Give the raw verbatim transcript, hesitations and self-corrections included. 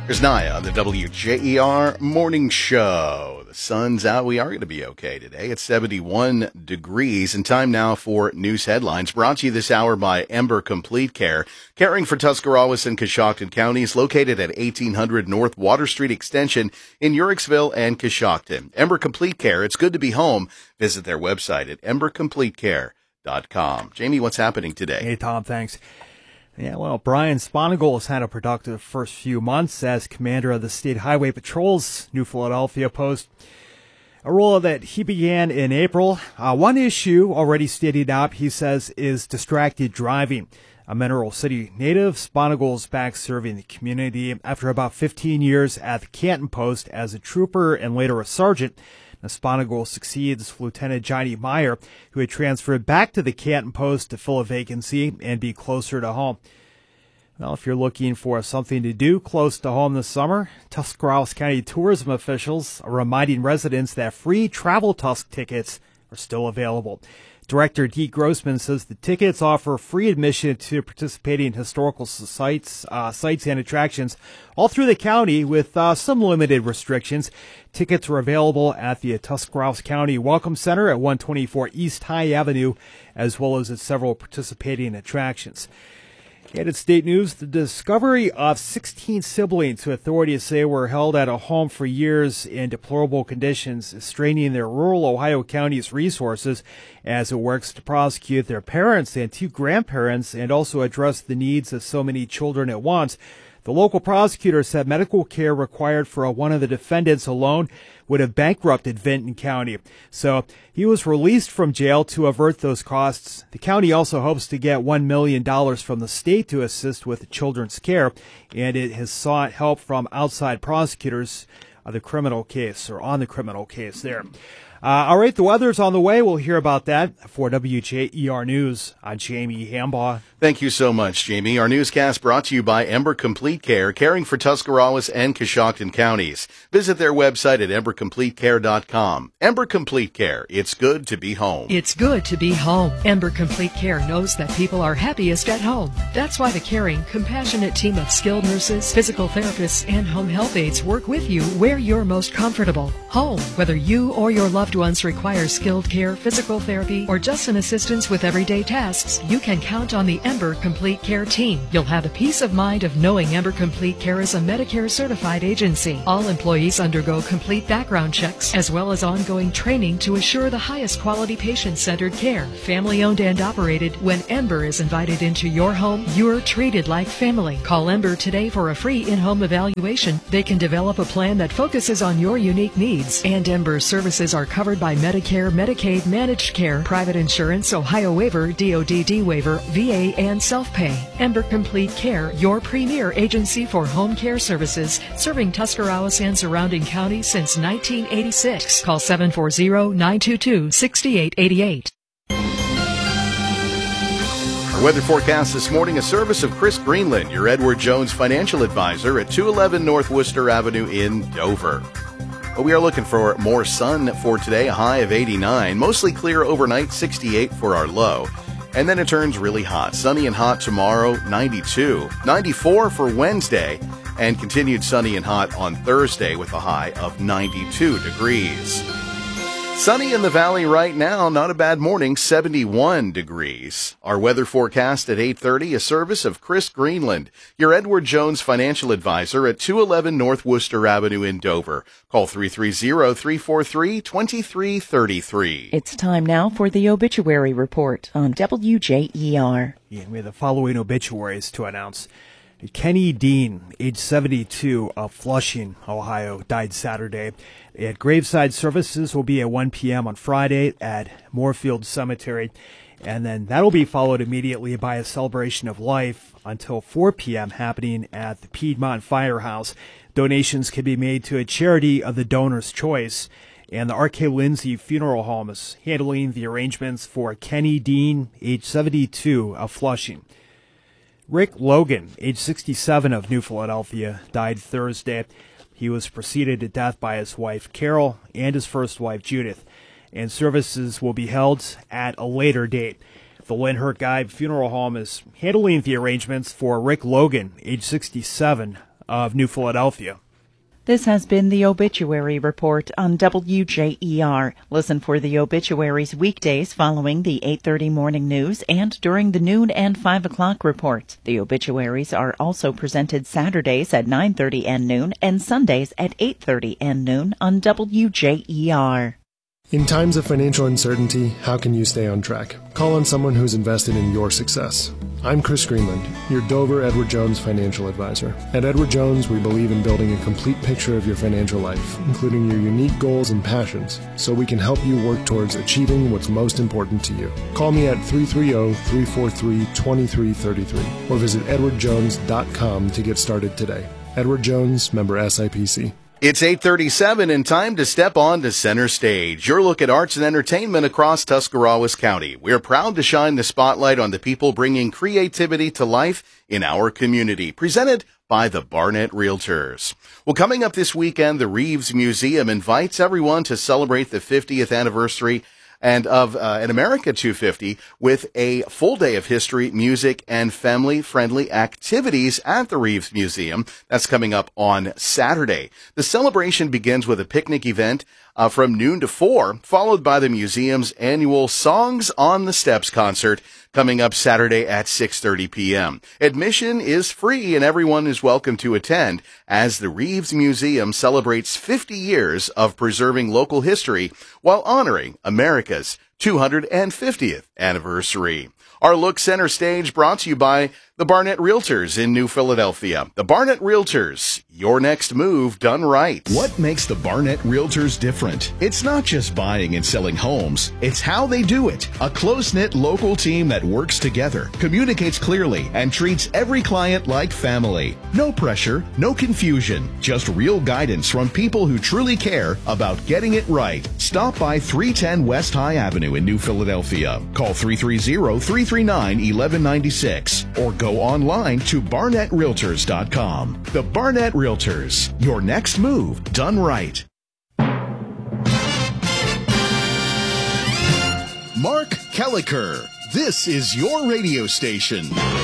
Here's Naya on the W J E R Morning Show. The sun's out. We are going to be okay today. It's seventy-one degrees, and time now for news headlines. Brought to you this hour by Ember Complete Care, caring for Tuscarawas and Coshocton counties, located at eighteen hundred North Water Street Extension in Uricksville and Coshocton. Ember Complete Care, it's good to be home. Visit their website at ember complete care dot com. Jamie, what's happening today? Hey, Tom, thanks. Yeah, well, Brian Sponigal has had a productive first few months as commander of the State Highway Patrol's New Philadelphia Post, a role that he began in April. Uh, one issue already stated out, he says, is distracted driving. A Mineral City native, Sponigal's back serving the community after about fifteen years at the Canton Post as a trooper and later a sergeant. Now, Sponigal succeeds Lieutenant Johnny Meyer, who had transferred back to the Canton Post to fill a vacancy and be closer to home. Well, if you're looking for something to do close to home this summer, Tuscarawas County tourism officials are reminding residents that free Travel Tusk tickets are still available. Director Dee Grossman says the tickets offer free admission to participating historical sites, uh, sites and attractions all through the county with uh, some limited restrictions. Tickets are available at the Tuscarawas County Welcome Center at one twenty-four East High Avenue, as well as at several participating attractions. And in state news, the discovery of sixteen siblings who authorities say were held at a home for years in deplorable conditions is straining their rural Ohio county's resources as it works to prosecute their parents and two grandparents and also address the needs of so many children at once. The local prosecutor said medical care required for one of the defendants alone would have bankrupted Vinton County. So he was released from jail to avert those costs. The county also hopes to get one million dollars from the state to assist with children's care, and it has sought help from outside prosecutors on the criminal case, or on the criminal case there. Uh, all right, the weather's on the way. We'll hear about that. For W J E R News, I'm Jamie Hambaugh. Thank you so much, Jamie. Our newscast brought to you by Ember Complete Care, caring for Tuscarawas and Coshocton counties. Visit their website at ember complete care dot com. Ember Complete Care, it's good to be home. It's good to be home. Ember Complete Care knows that people are happiest at home. That's why the caring, compassionate team of skilled nurses, physical therapists, and home health aides work with you where you're most comfortable. Home, whether you or your loved ones require skilled care, physical therapy, or just an assistance with everyday tasks, you can count on the Ember Complete Care team. You'll have the peace of mind of knowing Ember Complete Care is a Medicare certified agency. All employees undergo complete background checks as well as ongoing training to assure the highest quality patient-centered care. Family owned and operated. When Ember is invited into your home, you're treated like family. Call Ember today for a free in-home evaluation. They can develop a plan that focuses on your unique needs. And Ember services are covered by Medicare, Medicaid, managed care, private insurance, Ohio waiver, D O D D waiver, V A, and self-pay. Ember Complete Care, your premier agency for home care services, serving Tuscarawas and surrounding counties since nineteen eighty-six. Call seven four zero, nine two two, six eight eight eight. Our weather forecast this morning, a service of Chris Greenland, your Edward Jones financial advisor at two eleven North Worcester Avenue in Dover. But we are looking for more sun for today, a high of eighty-nine. Mostly clear overnight, sixty-eight for our low. And then it turns really hot. Sunny and hot tomorrow, ninety-two. ninety-four for Wednesday, and continued sunny and hot on Thursday with a high of ninety-two degrees. Sunny in the valley right now, not a bad morning, seventy-one degrees. Our weather forecast at eight thirty, a service of Chris Greenland, your Edward Jones financial advisor at two eleven North Worcester Avenue in Dover. Call three three zero, three four three, two three three three. It's time now for the obituary report on W J E R. Yeah, we have the following obituaries to announce. Kenny Dean, age seventy-two, of Flushing, Ohio, died Saturday. At graveside services will be at one p.m. on Friday at Moorfield Cemetery. And then that'll be followed immediately by a celebration of life until four p.m. happening at the Piedmont Firehouse. Donations can be made to a charity of the donor's choice. And the R K. Lindsay Funeral Home is handling the arrangements for Kenny Dean, age seventy-two, of Flushing. Rick Logan, age sixty-seven, of New Philadelphia, died Thursday. He was preceded to death by his wife, Carol, and his first wife, Judith. And services will be held at a later date. The Lynn Hurt Guide Funeral Home is handling the arrangements for Rick Logan, age sixty-seven, of New Philadelphia. This has been the Obituary Report on W J E R. Listen for the obituaries weekdays following the eight thirty morning news and during the noon and five o'clock reports. The obituaries are also presented Saturdays at nine thirty and noon and Sundays at eight thirty and noon on W J E R. In times of financial uncertainty, how can you stay on track? Call on someone who's invested in your success. I'm Chris Greenland, your Dover Edward Jones financial advisor. At Edward Jones, we believe in building a complete picture of your financial life, including your unique goals and passions, so we can help you work towards achieving what's most important to you. Call me at three three zero, three four three, two three three three or visit edward jones dot com to get started today. Edward Jones, member S I P C. It's eight thirty-seven and time to step on to center stage. Your look at arts and entertainment across Tuscarawas County. We're proud to shine the spotlight on the people bringing creativity to life in our community. Presented by the Barnett Realtors. Well, coming up this weekend, the Reeves Museum invites everyone to celebrate the fiftieth anniversary and of uh, an America two fifty with a full day of history, music, and family-friendly activities at the Reeves Museum. That's coming up on Saturday. The celebration begins with a picnic event uh, from noon to four, followed by the museum's annual Songs on the Steps concert coming up Saturday at six thirty p.m. Admission is free and everyone is welcome to attend as the Reeves Museum celebrates fifty years of preserving local history while honoring America's two hundred fiftieth anniversary. Our look center stage brought to you by the Barnett Realtors in New Philadelphia. The Barnett Realtors, your next move done right. What makes the Barnett Realtors different? It's not just buying and selling homes. It's how they do it. A close-knit local team that works together, communicates clearly, and treats every client like family. No pressure, no confusion, just real guidance from people who truly care about getting it right. Stop by three ten West High Avenue in New Philadelphia. Call three three zero, three three nine, one one nine six or go online to barnett realtors dot com. The Barnett Realtors, your next move done right. Mark Kelliker, this is your radio station.